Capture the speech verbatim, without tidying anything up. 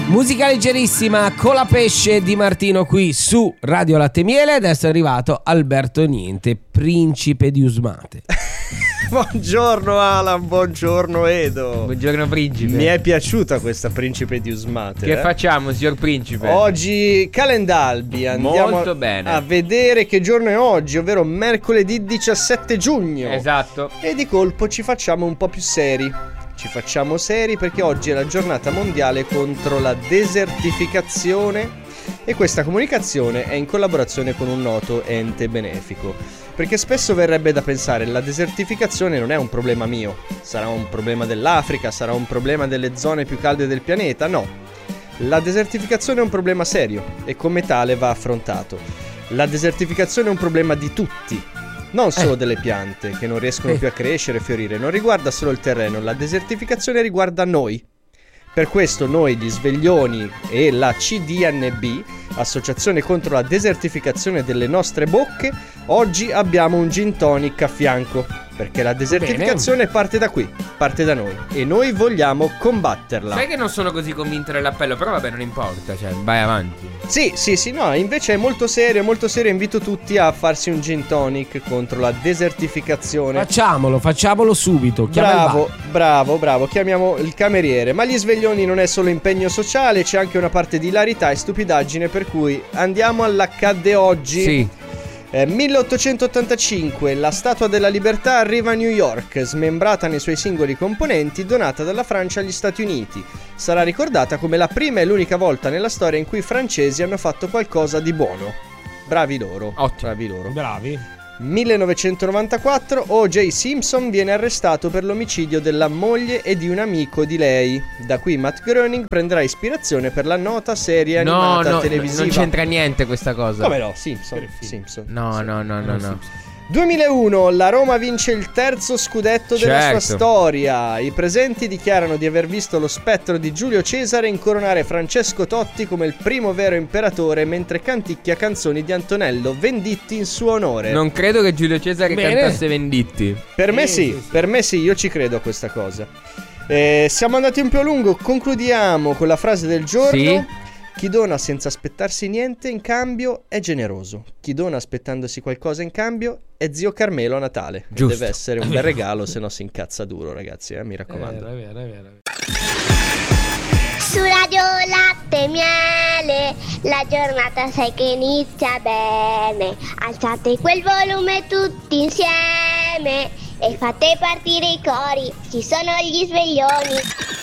Musica leggerissima con la pesce di Martino qui su Radio Latte Miele. Adesso è arrivato Alberto Niente, principe di Usmate. Buongiorno Alan, buongiorno Edo. Buongiorno principe. Mi è piaciuta questa principe di Usmate. Che eh? facciamo, signor principe? Oggi calendalbi, andiamo Molto a, bene. a vedere che giorno è oggi, ovvero mercoledì diciassette giugno. Esatto. E di colpo ci facciamo un po' più seri. Ci facciamo seri perché oggi è la giornata mondiale contro la desertificazione e questa comunicazione è in collaborazione con un noto ente benefico. Perché spesso verrebbe da pensare la desertificazione non è un problema mio, sarà un problema dell'Africa, sarà un problema delle zone più calde del pianeta. No, la desertificazione è un problema serio e come tale va affrontato. La desertificazione è un problema di tutti. Non solo eh. delle piante che non riescono eh. più a crescere e fiorire, non riguarda solo il terreno, la desertificazione riguarda noi. Per questo noi, gli sveglioni e la C D N B, Associazione contro la desertificazione delle nostre bocche, oggi abbiamo un gin tonic a fianco. Perché la desertificazione Bene. parte da qui, parte da noi e noi vogliamo combatterla. Sai che non sono così convinto dell'appello, però vabbè, non importa, cioè vai avanti. Sì, sì, sì, no, invece è molto serio, molto serio, invito tutti a farsi un gin tonic contro la desertificazione. Facciamolo, facciamolo subito. Chiama bravo, bravo, bravo, chiamiamo il cameriere. Ma gli sveglioni non è solo impegno sociale, c'è anche una parte di ilarità e stupidaggine, per cui andiamo all'accadde oggi. Sì. Eh, milleottocentottantacinque, la Statua della Libertà arriva a New York, smembrata nei suoi singoli componenti, donata dalla Francia agli Stati Uniti. Sarà ricordata come la prima e l'unica volta nella storia in cui i francesi hanno fatto qualcosa di buono. Bravi loro. Ottimo. Bravi loro. Bravi. millenovecentonovantaquattro, O J Simpson viene arrestato per l'omicidio della moglie e di un amico di lei. Da qui Matt Groening prenderà ispirazione per la nota serie no, animata no, televisiva. non c'entra niente questa cosa. Come no? Simpson. Simpson. No, sì. no, no, no, no. duemilauno, la Roma vince il terzo scudetto della Certo. sua storia. I presenti dichiarano di aver visto lo spettro di Giulio Cesare incoronare Francesco Totti come il primo vero imperatore mentre canticchia canzoni di Antonello Venditti in suo onore. Non credo che Giulio Cesare Bene. cantasse Venditti. Per me Sì, sì, sì, sì. per me sì, io ci credo a questa cosa. Eh, siamo andati un po' a lungo, concludiamo con la frase del giorno. Sì. Chi dona senza aspettarsi niente in cambio è generoso. Chi dona aspettandosi qualcosa in cambio è zio Carmelo a Natale. Giusto. Deve essere un bel regalo, se no si incazza duro, ragazzi, eh, mi raccomando. È vero, è vero, è vero. Su Radio Latte Miele, la giornata sai che inizia bene. Alzate quel volume tutti insieme e fate partire i cori, ci sono gli sveglioni.